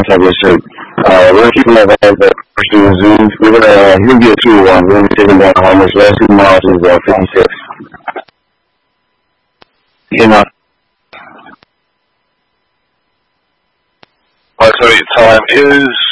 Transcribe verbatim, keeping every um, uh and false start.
contact with Shake. Uh, we're gonna keep him at that pursuing Zoom. We're gonna uh, he'll get two one. We're gonna be taking down Homer's last two miles is uh, fifty-six. You know. Alright, so time is